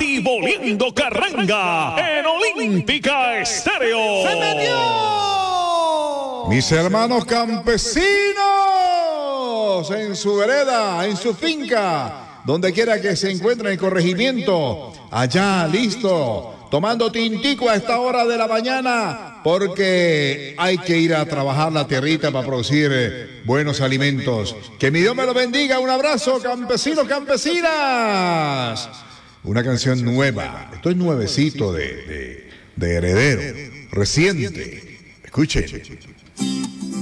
Batiboleando Carranga en Olímpica Estéreo. ¡Se metió! Mis hermanos campesinos en su vereda, en su finca, donde quiera que se encuentren en el corregimiento, allá listo, tomando tintico a esta hora de la mañana, porque hay que ir a trabajar la tierrita para producir buenos alimentos. Que mi Dios me lo bendiga. Un abrazo, campesinos, campesinas. Una canción nueva. Esto es nuevecito de Heredero, reciente. Escuchen.